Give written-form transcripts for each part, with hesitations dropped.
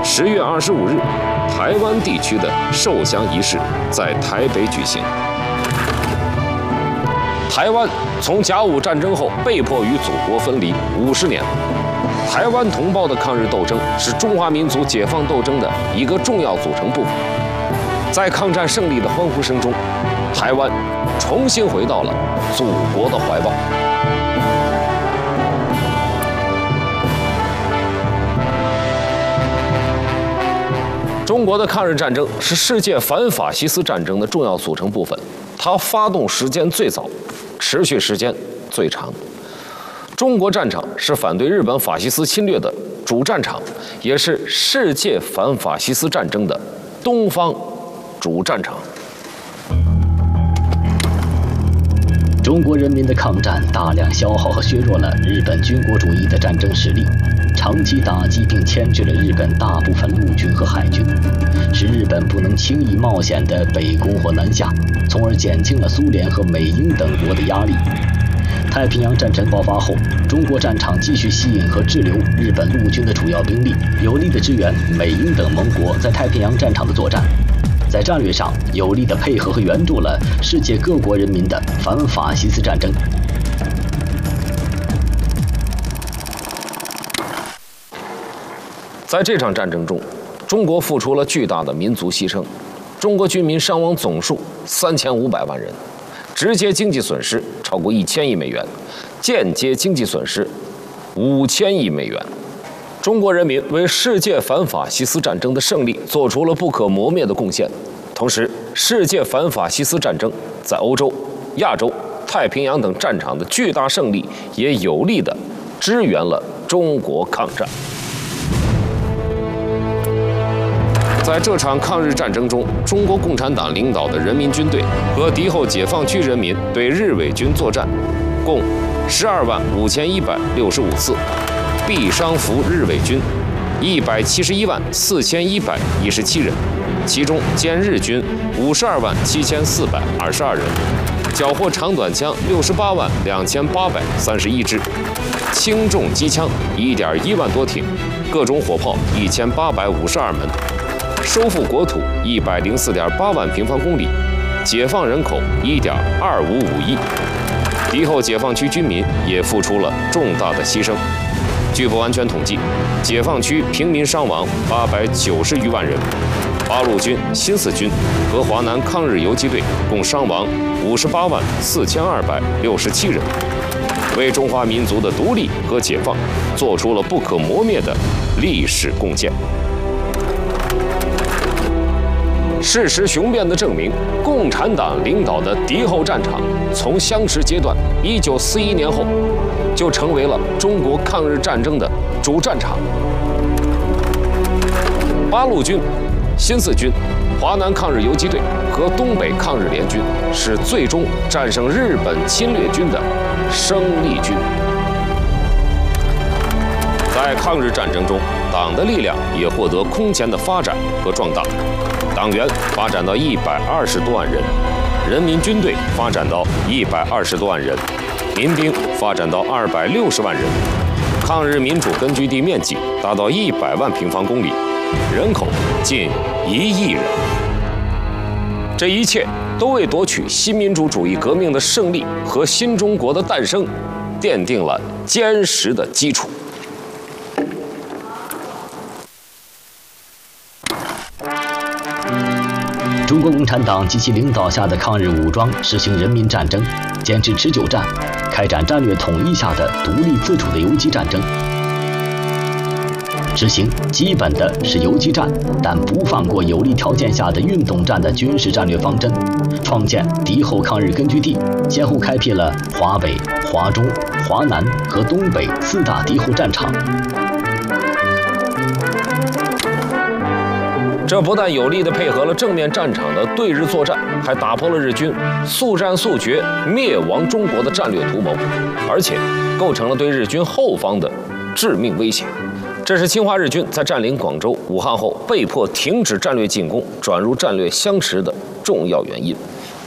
10月25日，台湾地区的受降仪式在台北举行。台湾从甲午战争后被迫与祖国分离50年，台湾同胞的抗日斗争是中华民族解放斗争的一个重要组成部分。在抗战胜利的欢呼声中，台湾重新回到了祖国的怀抱。中国的抗日战争是世界反法西斯战争的重要组成部分，它发动时间最早，持续时间最长。中国战场是反对日本法西斯侵略的主战场，也是世界反法西斯战争的东方主战场。 中国人民的抗战大量消耗和削弱了日本军国主义的战争实力，长期打击并牵制了日本大部分陆军和海军，使日本不能轻易冒险地北攻或南下，从而减轻了苏联和美英等国的压力。太平洋战争爆发后，中国战场继续吸引和滞留日本陆军的主要兵力，有力地支援美英等盟国在太平洋战场的作战，在战略上有力地配合和援助了世界各国人民的反法西斯战争。 在这场战争中，中国付出了巨大的民族牺牲，中国军民伤亡总数3500万人，直接经济损失超过1000亿美元，间接经济损失5000亿美元。中国人民为世界反法西斯战争的胜利做出了不可磨灭的贡献。同时，世界反法西斯战争在欧洲、亚洲、太平洋等战场的巨大胜利，也有力地支援了中国抗战。在这场抗日战争中，中国共产党领导的人民军队和敌后解放区人民对日伪军作战，共125165次，毙伤俘日伪军1714117人，其中歼日军527422人，缴获长短枪682831支，轻重机枪1.1万多挺，各种火炮1852门。收复国土104.8万平方公里，解放人口1.2555亿。敌后解放区军民也付出了重大的牺牲。据不完全统计，解放区平民伤亡890余万人，八路军、新四军和华南抗日游击队共伤亡584267人，为中华民族的独立和解放做出了不可磨灭的历史贡献。事实雄辩地证明，共产党领导的敌后战场从相持阶段1941年后，就成为了中国抗日战争的主战场。八路军、新四军、华南抗日游击队和东北抗日联军是最终战胜日本侵略军的生力军。在抗日战争中，党的力量也获得空前的发展和壮大。党员发展到120多万人，人民军队发展到120多万人，民兵发展到260万人，抗日民主根据地面积达到100万平方公里，人口近1亿人。这一切都为夺取新民主主义革命的胜利和新中国的诞生奠定了坚实的基础。 中国共产党及其领导下的抗日武装实行人民战争，坚持持久战，开展战略统一下的独立自主的游击战争。执行基本的是游击战，但不放过有利条件下的运动战的军事战略方针，创建敌后抗日根据地，先后开辟了华北、华中、华南和东北4大敌后战场。 这不但有力地配合了正面战场的对日作战，还打破了日军速战速决灭亡中国的战略图谋，而且构成了对日军后方的致命威胁。这是侵华日军在占领广州、武汉后被迫停止战略进攻，转入战略相持的重要原因。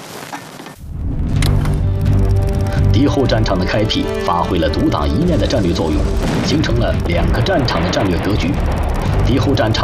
敌后战场的开辟发挥了独当一面的战略作用，形成了2个战场的战略格局。敌后战场